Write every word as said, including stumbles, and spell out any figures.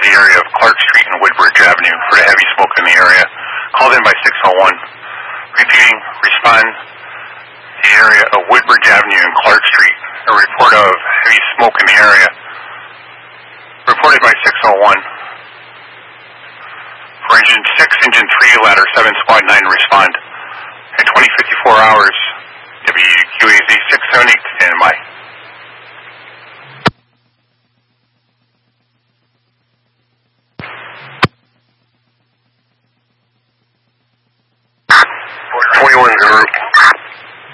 to the area of Clark Street and Woodbridge Avenue for the heavy smoke in the area. Called in by six oh one. Repeating, respond to the area of Woodbridge Avenue and Clark Street. A report of heavy smoke in the area. Reported by six oh one. For Engine six, Engine three, Ladder seven, Squad nine, respond. At twenty fifty-four hours, W Q A Z six seventy, stand by.